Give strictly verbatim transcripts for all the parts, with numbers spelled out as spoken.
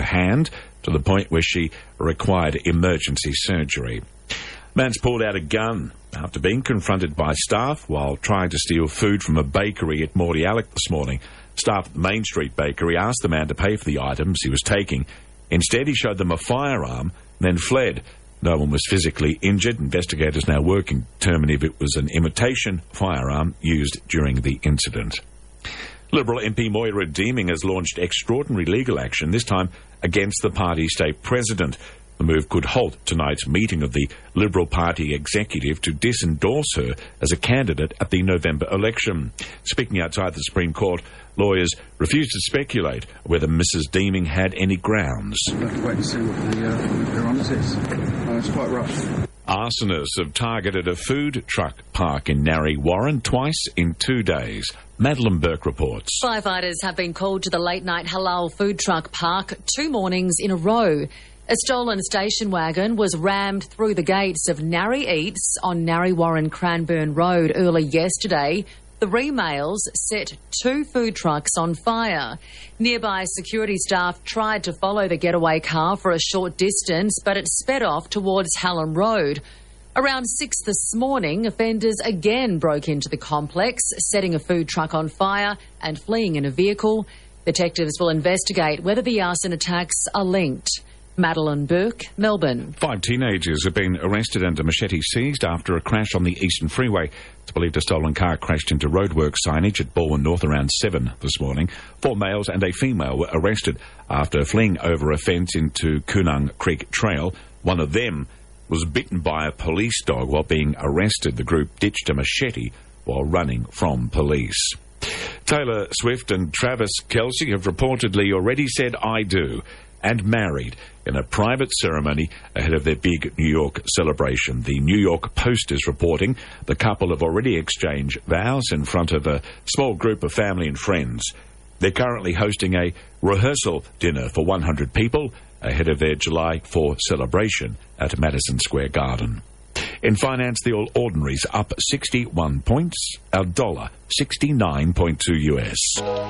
hand to the point where she required emergency surgery. Man's pulled out a gun after being confronted by staff while trying to steal food from a bakery at Mordialloc this morning. Staff at the Main Street Bakery asked the man to pay for the items he was taking. Instead, he showed them a firearm, then fled. No one was physically injured. Investigators now working to determine if it was an imitation firearm used during the incident. Liberal M P Moira Deeming has launched extraordinary legal action, this time against the party's state president. The move could halt tonight's meeting of the Liberal Party executive to disendorse her as a candidate at the November election. Speaking outside the Supreme Court, lawyers refused to speculate whether Missus Deeming had any grounds. We'll have to wait and see what the, uh, their honours is. Uh, it's quite rough. Arsonists have targeted a food truck park in Narre Warren twice in two days. Madeline Burke reports. Firefighters have been called to the late-night halal food truck park two mornings in a row. A stolen station wagon was rammed through the gates of Narre Eats on Narre Warren Cranbourne Road early yesterday. Three males set two food trucks on fire. Nearby security staff tried to follow the getaway car for a short distance, but it sped off towards Hallam Road. Around six this morning, offenders again broke into the complex, setting a food truck on fire and fleeing in a vehicle. Detectives will investigate whether the arson attacks are linked. Madeline Burke, Melbourne. Five teenagers have been arrested and a machete seized after a crash on the Eastern Freeway. It's believed a stolen car crashed into roadwork signage at Balwyn North around seven this morning. Four males and a female were arrested after fleeing over a fence into Coonung Creek Trail. One of them was bitten by a police dog while being arrested. The group ditched a machete while running from police. Taylor Swift and Travis Kelce have reportedly already said "I do" and married in a private ceremony ahead of their big New York celebration. The New York Post is reporting the couple have already exchanged vows in front of a small group of family and friends. They're currently hosting a rehearsal dinner for one hundred people ahead of their July fourth celebration at Madison Square Garden. In finance, the All Ordinaries up sixty-one points, our dollar sixty-nine point two U S.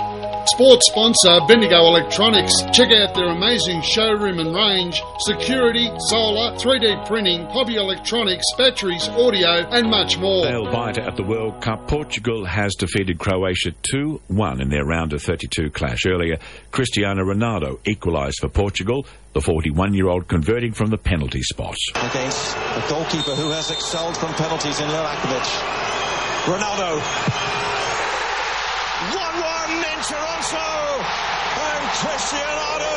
Sports sponsor Bendigo Electronics. Check out their amazing showroom and range. Security, solar, three D printing, hobby electronics, batteries, audio and much more. They'll bite at the World Cup. Portugal has defeated Croatia two one in their round of thirty-two clash. Earlier, Cristiano Ronaldo equalised for Portugal, the forty-one-year-old converting from the penalty spot. Against a goalkeeper who has excelled from penalties in Livakovic. Ronaldo. one one in Toronto, and Cristiano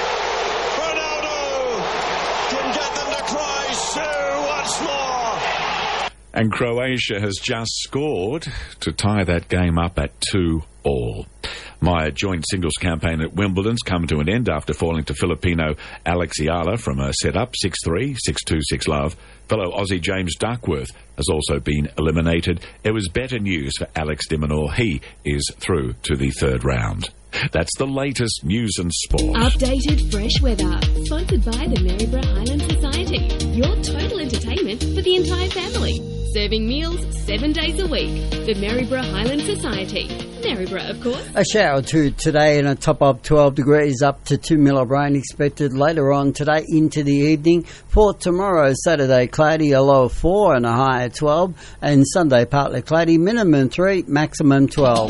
Ronaldo can get them to cry Sue once more. And Croatia has just scored to tie that game up at two all. My joint singles campaign at Wimbledon's come to an end after falling to Filipino Alex Ayala from a set-up six three, six two, six love. Fellow Aussie James Duckworth has also been eliminated. It was better news for Alex de Minaur. He is through to the third round. That's the latest news and sport. Updated fresh weather. Sponsored by the Maryborough Highland Society. Your total entertainment for the entire family. Serving meals seven days a week. The Maryborough Highland Society. Maryborough, of course. A shower or two today and a top of twelve degrees, up to two mil of rain expected later on today into the evening. For tomorrow, Saturday, cloudy, a low of four and a high of twelve. And Sunday, partly cloudy, minimum three, maximum twelve.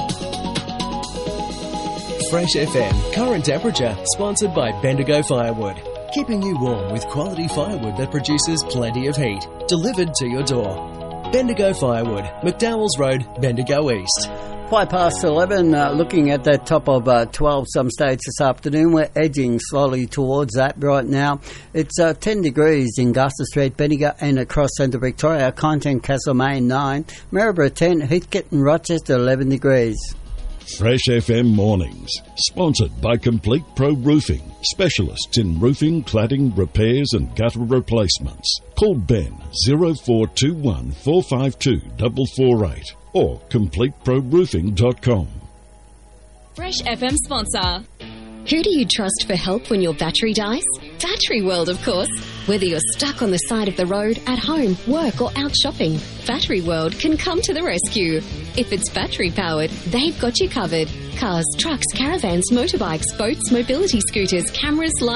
Fresh F M, current temperature, sponsored by Bendigo Firewood. Keeping you warm with quality firewood that produces plenty of heat. Delivered to your door. Bendigo Firewood, McDowell's Road, Bendigo East. Five past eleven, uh, looking at that top of uh, twelve some states this afternoon. We're edging slowly towards that right now. It's uh, ten degrees in Gloucester Street, Bendigo and across central Victoria. Content Castlemaine nine, Maryborough ten, Heathcote and Rochester eleven degrees. Fresh F M Mornings, sponsored by Complete Pro Roofing, specialists in roofing, cladding, repairs and gutter replacements. Call Ben zero four two one, four five two, four four eight or complete pro roofing dot com. Fresh F M sponsor. Who do you trust for help when your battery dies? Battery World, of course. Whether you're stuck on the side of the road, at home, work or out shopping, Battery World can come to the rescue. If it's battery powered, they've got you covered. Cars, trucks, caravans, motorbikes, boats, mobility scooters, cameras, lights,